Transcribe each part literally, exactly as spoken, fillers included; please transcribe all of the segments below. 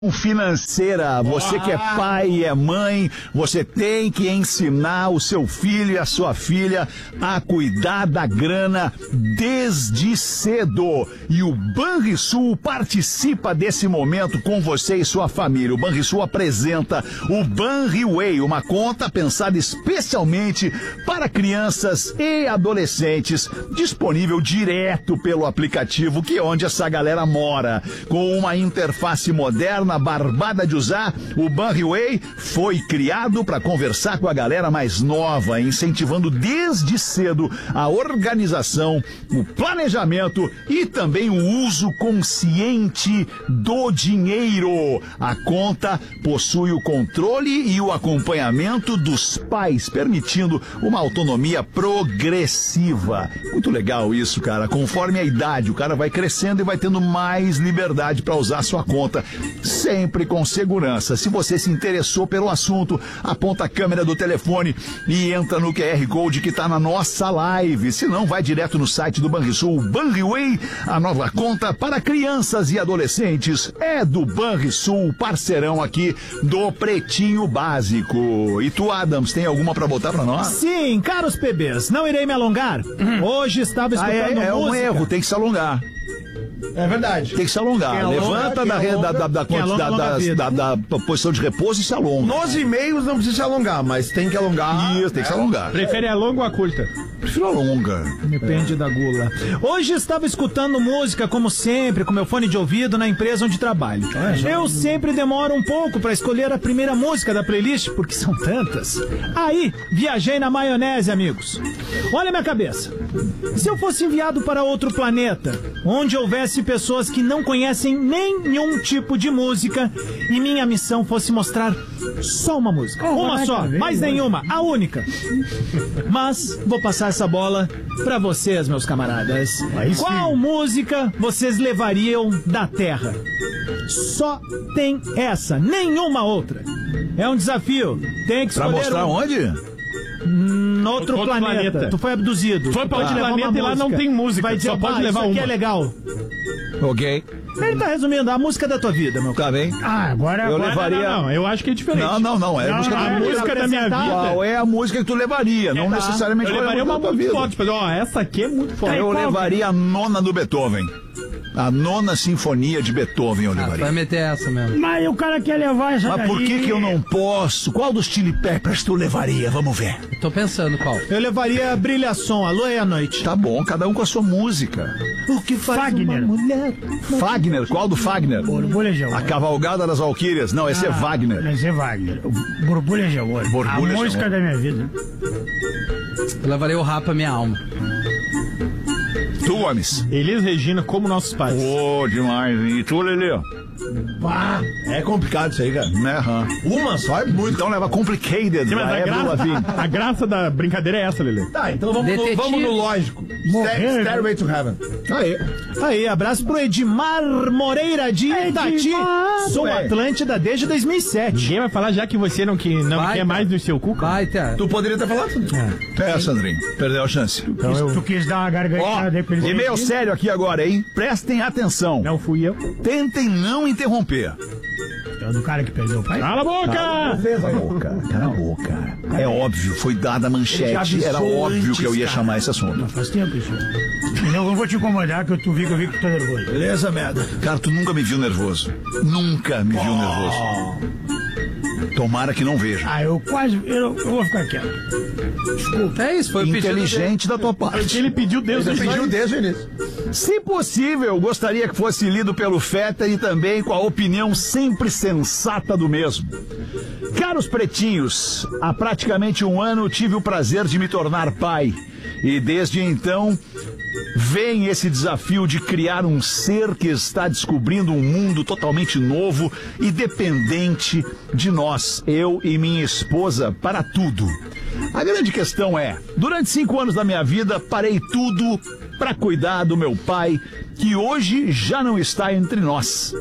Financeira, você que é pai e é mãe, você tem que ensinar o seu filho e a sua filha a cuidar da grana desde cedo. E o Banrisul participa desse momento com você e sua família. O Banrisul apresenta o Banriway, uma conta pensada especialmente para crianças e adolescentes, disponível direto pelo aplicativo, que é onde essa galera mora. Com uma interface moderna, barbada de usar, o Banriway foi criado para conversar com a galera mais nova, incentivando desde cedo a organização, o planejamento e também o uso consciente do dinheiro. A conta possui o controle e o acompanhamento dos pais, permitindo uma autonomia progressiva. Muito legal isso, cara. Conforme a idade, o cara vai crescendo e vai tendo mais liberdade para usar a sua conta, sempre com segurança. Se você se interessou pelo assunto, aponta a câmera do telefone e entra no Q R Code que está na nossa live. Se não, vai direto no site do Banrisul. Banriway, a nova conta para crianças e adolescentes, é do Banrisul, parceirão aqui do Pretinho Básico. E tu, Adams, tem alguma para botar para nós? Sim, caros P Bs, não irei me alongar. Hoje estava escutando ah, é, é música. um erro, tem que se alongar. É verdade. Tem que se alongar. Alonga, Levanta da, alonga, da, da, da, alonga, da, alonga da, da, da posição de repouso e se alonga. Nos e-mails não precisa se alongar, mas tem que alongar. Isso, tem que se alongar. Prefere a longa ou a curta? Prefiro a longa. Depende é. da gula. Hoje estava escutando música, como sempre, com meu fone de ouvido na empresa onde trabalho. Eu sempre demoro um pouco para escolher a primeira música da playlist, porque são tantas. Aí, viajei na maionese, amigos. Olha minha cabeça. Se eu fosse enviado para outro planeta, onde houvesse pessoas que não conhecem nenhum tipo de música, e minha missão fosse mostrar só uma música. Oh, uma só, mais nenhuma, a única. Mas vou passar essa bola pra vocês, meus camaradas. Qual música vocês levariam da Terra? Só tem essa, nenhuma outra. É um desafio. Tem que escolher. Pra mostrar um... onde? No outro, outro planeta. planeta. Tu foi abduzido. Foi pra outro ah. planeta e lá não tem música. Vai dizer, só pode ah, levar isso uma. aqui é legal. Ok. Ele tá resumindo a música da tua vida, meu cara. Tá bem. Ah, agora... Eu agora, levaria... Não, não, não, eu acho que é diferente. Não, não, não. É não, a música, não, da, a música da minha vida. Qual é a música que tu levaria? Não é, necessariamente eu levaria uma muito vida. forte. Ó, essa aqui é muito forte. Eu qual, levaria a nona do Beethoven. A nona sinfonia de Beethoven eu levaria. Ah, vai meter essa mesmo. Mas o cara quer levar essa Mas daí. por que que eu não posso? Qual dos Chili Peppers tu levaria? Vamos ver. Tô pensando qual. Eu levaria Brilhação, a lua e a noite. Tá bom, cada um com a sua música. O que faz Fagner. uma mulher? Fagner, qual do Fagner? Borbulha de Amor. A Cavalgada das Valquírias. Não, esse ah, é Wagner. Esse é Wagner. Borbulha de Amor. Borbulha a música da minha vida. Eu levaria o Rapa Minha Alma. Tu, Gomes. Elis Regina, como nossos pais. Ô, oh, demais. E tu, Lelê? Bah, é complicado isso aí, cara. Né, hum. Uma só é muito. Então leva Complicated. Sim, mas a, graça, a graça da brincadeira é essa, Lelê. Tá, então vamos, no, vamos no lógico. Morrer. Stairway to Heaven. Aí. Aí, abraço pro Edmar Moreira de Itati. Sou Ué. Atlântida desde dois mil e sete. Ninguém vai falar já que você não, que, não Vai, quer tá. mais do seu cu. Vai, tá. Tu poderia ter falado? É, Sandrinho. Perdeu a chance. Então eu... Tu quis dar uma gargantada aí pra ele. E-mail sério aqui agora, hein? Prestem atenção. Não fui eu. Tentem não interromper. É o do cara que perdeu o pai? Cala a boca! Cala a boca, cala a boca. É óbvio, foi dada a manchete. Era óbvio que eu ia chamar esse assunto. Faz tempo isso. Eu não vou te incomodar, que tu vi que eu vi que tu tá nervoso. Beleza, merda. Cara, tu nunca me viu nervoso. Nunca me viu nervoso. Tomara que não veja. Ah, eu quase... Eu, eu vou ficar quieto. Desculpa. É isso, foi o Inteligente da tua parte. Ele pediu Deus. Ele pediu desde o início. Se possível, gostaria que fosse lido pelo Feta e também com a opinião sempre sensata do mesmo. Caros pretinhos, há praticamente um ano tive o prazer de me tornar pai. E desde então, vem esse desafio de criar um ser que está descobrindo um mundo totalmente novo e dependente de nós, eu e minha esposa, para tudo. A grande questão é, durante cinco anos da minha vida, parei tudo para cuidar do meu pai, que hoje já não está entre nós.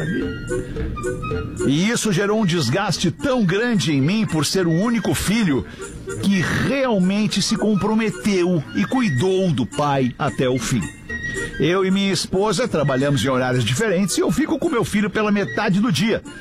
E isso gerou um desgaste tão grande em mim por ser o único filho que realmente se comprometeu e cuidou do pai até o fim. Eu e minha esposa trabalhamos em horários diferentes e eu fico com meu filho pela metade do dia.